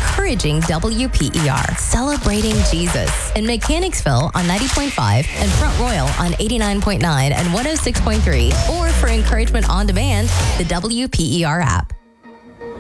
encouraging WPER, celebrating Jesus in Mechanicsville on 90.5 and Front Royal on 89.9 and 106.3, or for encouragement on demand, the WPER app.